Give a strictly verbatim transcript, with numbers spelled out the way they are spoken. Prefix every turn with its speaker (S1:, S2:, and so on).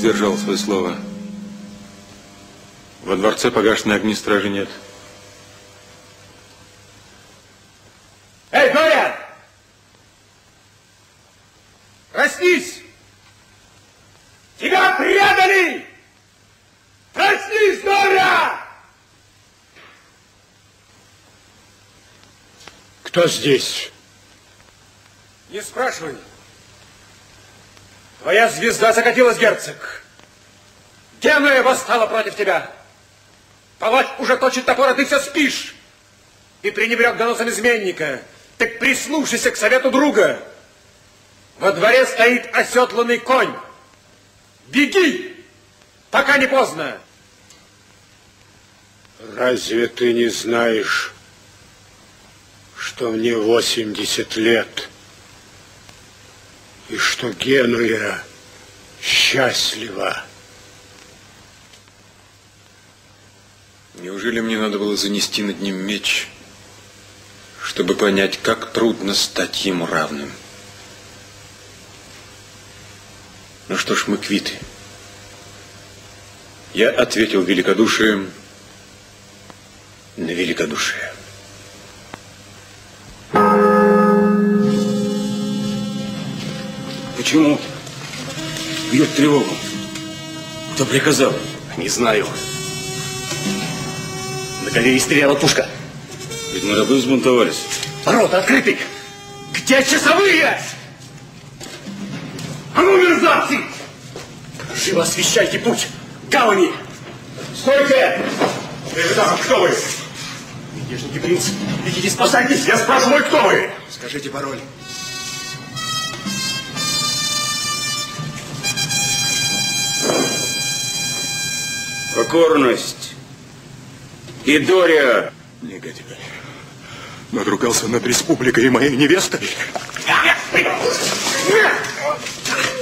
S1: сдержал свое слово. Во дворце погашенной огни стражи нет.
S2: Эй, дворян! Проснись! Тебя предали! Проснись, дворян!
S3: Кто здесь?
S2: Не спрашивай. Твоя звезда закатилась, герцог. Генуя восстала против тебя. Палач уже точит топор, а ты все спишь. Ты пренебрег доносом изменника. Так прислушайся к совету друга. Во дворе стоит оседланный конь. Беги, пока не поздно.
S3: Разве ты не знаешь, что мне восемьдесят лет, и что Генуя счастлива?
S1: Неужели мне надо было занести над ним меч, чтобы понять, как трудно стать ему равным? Ну что ж, мы квиты. Я ответил великодушием на великодушие.
S2: Почему бьют тревогу? Кто приказал? Не знаю. На галерее стреляла пушка.
S1: Ведь мы рабы взбунтовались.
S2: Ворота открыты! Где часовые? А ну, мерзавцы! Живо освещайте путь! Гавани! Стойте! Ребята, кто вы? Мятежники, принц! Бегите, спасайтесь! Я спрашиваю, кто вы? Скажите пароль.
S4: Покорность. И Дория.
S3: Негодяй. Надругался над республикой и моей невестой.
S2: Нет!